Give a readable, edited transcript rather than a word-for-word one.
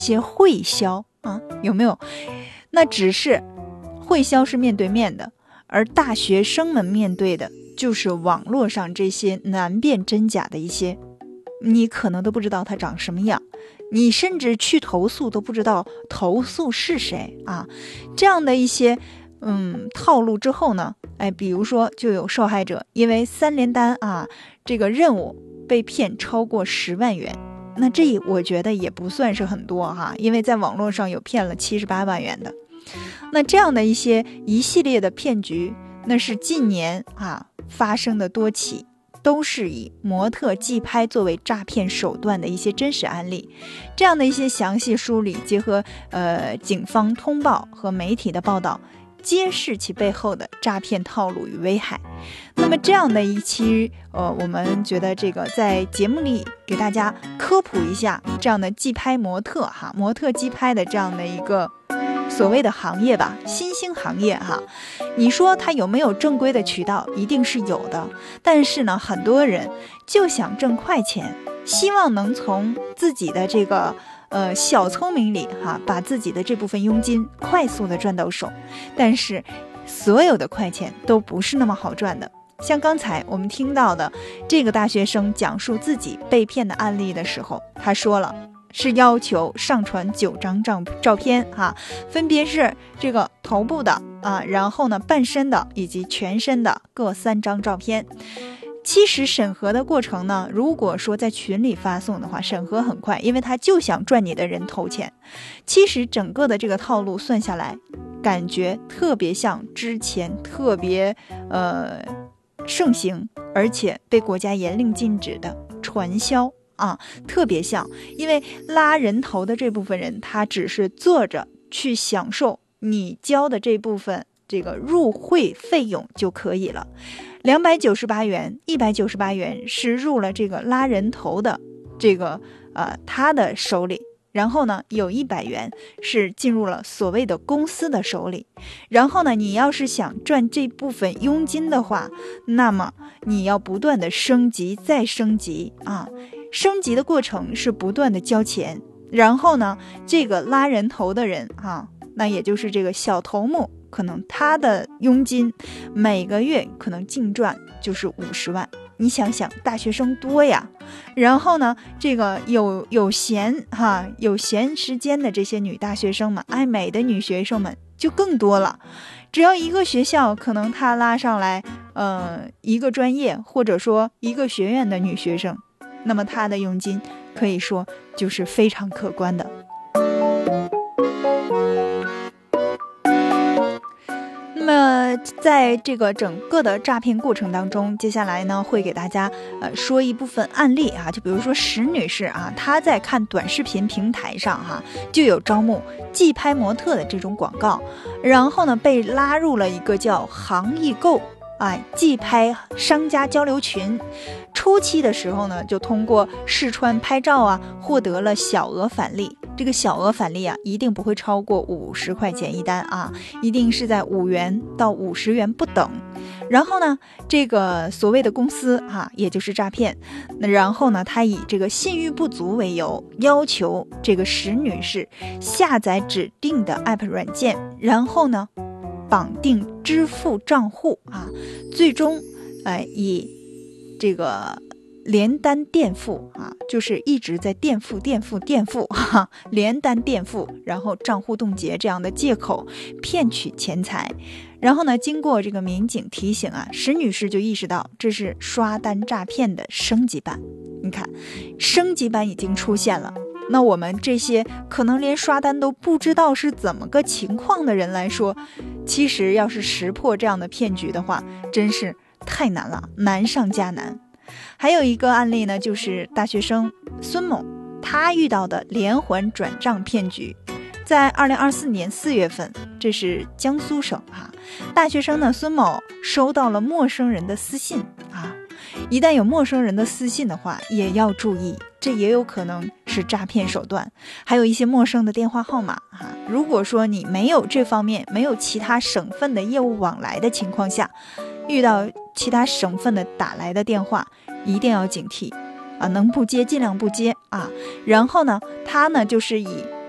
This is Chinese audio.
些会销啊，有没有？那只是会销是面对面的，而大学生们面对的就是网络上这些难辨真假的一些，你可能都不知道它长什么样，你甚至去投诉都不知道投诉是谁啊。这样的一些套路之后呢，比如说就有受害者因为3连单啊这个任务被骗超过10万元。那这我觉得也不算是很多哈，因为在网络上有骗了78万元的。那这样的一系列的骗局，那是近年发生的多起，都是以模特寄拍作为诈骗手段的一些真实案例。这样的一些详细梳理，结合警方通报和媒体的报道，揭示其背后的诈骗套路与危害。那么这样的一期我们觉得这个在节目里给大家科普一下这样的寄拍模特模特寄拍的这样的一个所谓的行业吧，新兴行业你说它有没有正规的渠道？一定是有的，但是呢，很多人就想挣快钱，希望能从自己的这个小聪明里把自己的这部分佣金快速的赚到手。但是所有的快钱都不是那么好赚的。像刚才我们听到的这个大学生讲述自己被骗的案例的时候，他说了是要求上传9张照片分别是这个头部的然后呢半身的以及全身的各3张照片。其实审核的过程呢，如果说在群里发送的话，审核很快，因为他就想赚你的人头钱。其实整个的这个套路算下来，感觉特别像之前特别盛行，而且被国家严令禁止的传销特别像。因为拉人头的这部分人，他只是坐着去享受你交的这部分这个入会费用就可以了。298元、198元是入了这个拉人头的这个他的手里，然后呢有100元是进入了所谓的公司的手里。然后呢，你要是想赚这部分佣金的话，那么你要不断的升级再升级升级的过程是不断的交钱。然后呢，这个拉人头的人那也就是这个小头目，可能他的佣金每个月可能净赚就是50万。你想想，大学生多呀。然后呢，这个有闲时间的这些女大学生们，爱美的女学生们就更多了。只要一个学校可能他拉上来一个专业或者说一个学院的女学生，那么他的佣金可以说就是非常可观的。那么在这个整个的诈骗过程当中，接下来呢会给大家说一部分案例就比如说石女士她在看短视频平台上就有招募寄拍模特的这种广告，然后呢被拉入了一个叫行易购寄拍商家交流群。初期的时候呢，就通过试穿拍照获得了小额返利。这个小额返利一定不会超过50块钱一单一定是在5元到50元不等。然后呢，这个所谓的公司也就是诈骗，然后呢，他以这个信誉不足为由，要求这个石女士下载指定的 app 软件，然后呢绑定支付账户最终以这个连单垫付就是一直在垫付连单垫付，然后账户冻结这样的借口骗取钱财。然后呢，经过这个民警提醒石女士就意识到这是刷单诈骗的升级版。你看，升级版已经出现了，那我们这些可能连刷单都不知道是怎么个情况的人来说，其实要是识破这样的骗局的话，真是太难了，难上加难。还有一个案例呢，就是大学生孙某，他遇到的连环转账骗局。在2024年4月份，这是江苏省大学生呢孙某收到了陌生人的私信一旦有陌生人的私信的话，也要注意，这也有可能是诈骗手段。还有一些陌生的电话号码如果说你没有这方面没有其他省份的业务往来的情况下，遇到其他省份的打来的电话，一定要警惕能不接尽量不接然后呢，他呢就是以